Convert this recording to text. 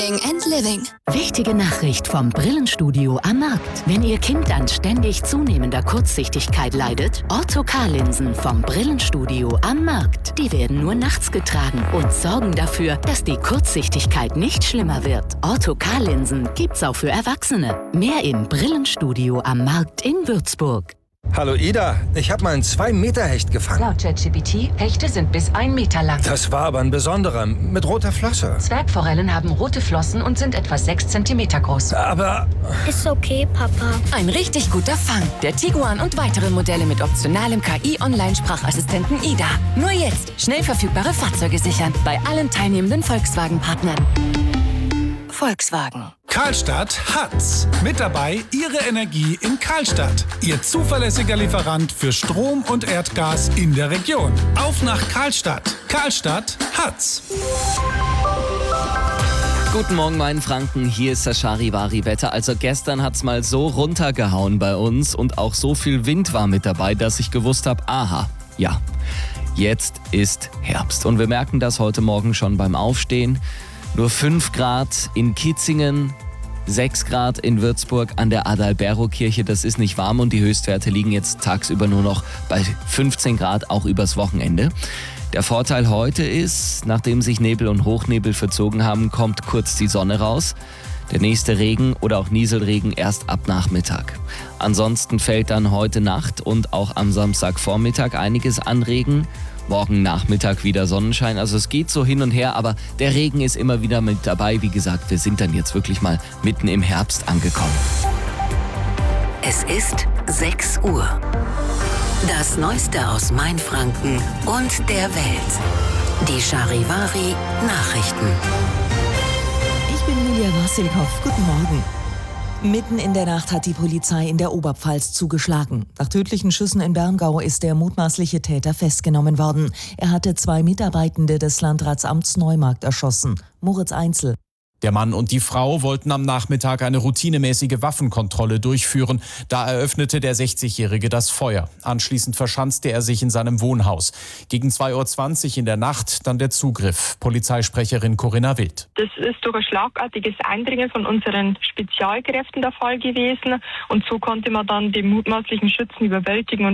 and Living. Wichtige Nachricht vom Brillenstudio am Markt. Wenn Ihr Kind an ständig zunehmender Kurzsichtigkeit leidet, Ortho-K-Linsen vom Brillenstudio am Markt. Die werden nur nachts getragen und sorgen dafür, dass die Kurzsichtigkeit nicht schlimmer wird. Ortho-K-Linsen gibt's auch für Erwachsene. Mehr im Brillenstudio am Markt in Würzburg. Hallo Ida, ich habe mal einen 2-Meter-Hecht gefangen. Laut ChatGPT, Hechte sind bis 1 Meter lang. Das war aber ein besonderer, mit roter Flosse. Zwergforellen haben rote Flossen und sind etwa 6 Zentimeter groß. Aber... Ist okay, Papa. Ein richtig guter Fang. Der Tiguan und weitere Modelle mit optionalem KI-Online-Sprachassistenten Ida. Nur jetzt schnell verfügbare Fahrzeuge sichern. Bei allen teilnehmenden Volkswagen-Partnern. Volkswagen. Karlstadt hat's. Mit dabei Ihre Energie in Karlstadt. Ihr zuverlässiger Lieferant für Strom und Erdgas in der Region. Auf nach Karlstadt. Karlstadt hat's. Guten Morgen, mein Franken. Hier ist das Charivari-Wetter. Also gestern hat's mal so runtergehauen bei uns und auch so viel Wind war mit dabei, dass ich gewusst habe, aha, ja, jetzt ist Herbst. Und wir merken das heute Morgen schon beim Aufstehen. Nur 5 Grad in Kitzingen, 6 Grad in Würzburg an der Adalbero-Kirche. Das ist nicht warm und die Höchstwerte liegen jetzt tagsüber nur noch bei 15 Grad, auch übers Wochenende. Der Vorteil heute ist, nachdem sich Nebel und Hochnebel verzogen haben, kommt kurz die Sonne raus. Der nächste Regen oder auch Nieselregen erst ab Nachmittag. Ansonsten fällt dann heute Nacht und auch am Samstagvormittag einiges an Regen. Morgen Nachmittag wieder Sonnenschein. Also es geht so hin und her, aber der Regen ist immer wieder mit dabei. Wie gesagt, wir sind dann jetzt wirklich mal mitten im Herbst angekommen. Es ist 6 Uhr. Das Neueste aus Mainfranken und der Welt. Die Charivari Nachrichten. Ich bin Julia Wassilkow. Guten Morgen. Mitten in der Nacht hat die Polizei in der Oberpfalz zugeschlagen. Nach tödlichen Schüssen in Berngau ist der mutmaßliche Täter festgenommen worden. Er hatte 2 Mitarbeitende des Landratsamts Neumarkt erschossen. Moritz Einzel. Der Mann und die Frau wollten am Nachmittag eine routinemäßige Waffenkontrolle durchführen. Da eröffnete der 60-Jährige das Feuer. Anschließend verschanzte er sich in seinem Wohnhaus. Gegen 2:20 Uhr in der Nacht dann der Zugriff. Polizeisprecherin Corinna Wild. Das ist durch ein schlagartiges Eindringen von unseren Spezialkräften der Fall gewesen. Und so konnte man dann den mutmaßlichen Schützen überwältigen und